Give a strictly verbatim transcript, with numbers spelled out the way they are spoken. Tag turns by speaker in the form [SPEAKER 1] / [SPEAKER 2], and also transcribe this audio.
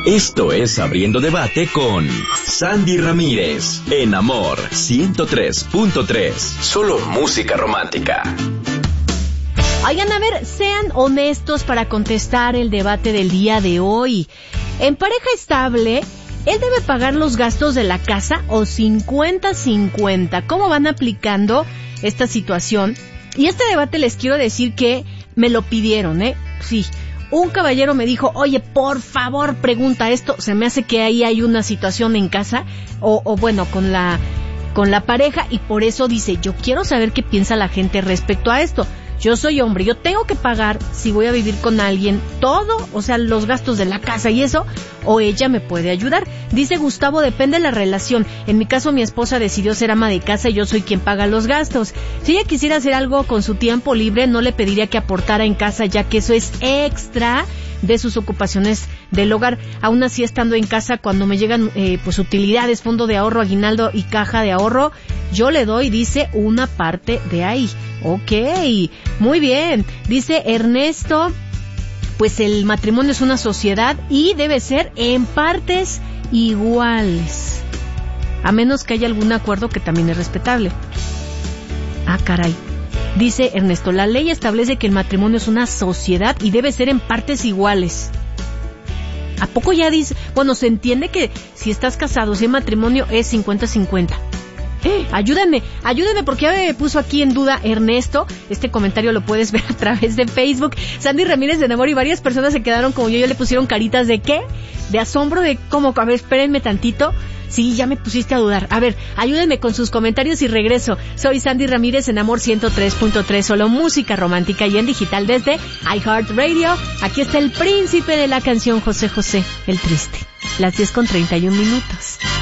[SPEAKER 1] Esto es Abriendo Debate con Sandy Ramírez, en Amor ciento tres punto tres. Solo música romántica.
[SPEAKER 2] Oigan, a ver, sean honestos para contestar el debate del día de hoy. En pareja estable, ¿él debe pagar los gastos de la casa o cincuenta cincuenta? ¿Cómo van aplicando esta situación? Y este debate les quiero decir que me lo pidieron, ¿eh? Sí. Un caballero me dijo, oye, por favor, pregunta esto. Se me hace que ahí hay una situación en casa, o, o bueno, con la, con la pareja, y por eso dice, yo quiero saber qué piensa la gente respecto a esto. Yo soy hombre, yo tengo que pagar, si voy a vivir con alguien, todo, o sea, los gastos de la casa y eso, o ella me puede ayudar. Dice Gustavo, depende de la relación. En mi caso, mi esposa decidió ser ama de casa y yo soy quien paga los gastos. Si ella quisiera hacer algo con su tiempo libre, no le pediría que aportara en casa, ya que eso es extra de sus ocupaciones del hogar. Aún así, estando en casa, cuando me llegan eh, pues utilidades, fondo de ahorro, aguinaldo y caja de ahorro, yo le doy, dice, una parte de ahí. Ok, muy bien. Dice Ernesto, pues el matrimonio es una sociedad y debe ser en partes iguales, a menos que haya algún acuerdo que también es respetable. Ah, caray. Dice Ernesto, la ley establece que el matrimonio es una sociedad y debe ser en partes iguales. ¿A poco ya dice? Bueno, se entiende que si estás casado, si el matrimonio es cincuenta cincuenta. Eh, ayúdenme, ayúdenme porque ya me puso aquí en duda Ernesto. Este comentario lo puedes ver a través de Facebook. Sandy Ramírez de Enamor, y varias personas se quedaron como yo, ya le pusieron caritas de ¿qué? De asombro, de cómo, a ver, espérenme tantito. Sí, ya me pusiste a dudar. A ver, ayúdenme con sus comentarios y regreso. Soy Sandy Ramírez en Amor ciento tres punto tres, solo música romántica y en digital desde iHeartRadio. Aquí está el príncipe de la canción, José José, el triste. Las diez con treinta y un minutos.